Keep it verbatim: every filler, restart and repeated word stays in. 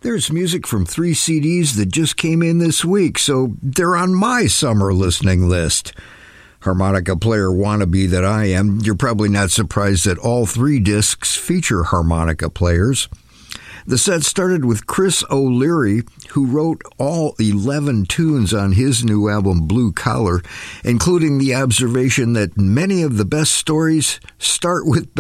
There's music from three C Ds that just came in this week, so they're on my summer listening list. Harmonica player wannabe that I am, you're probably not surprised that all three discs feature harmonica players. The set started with Chris O'Leary, who wrote all eleven tunes on his new album Blue Collar, including the observation that many of the best stories start with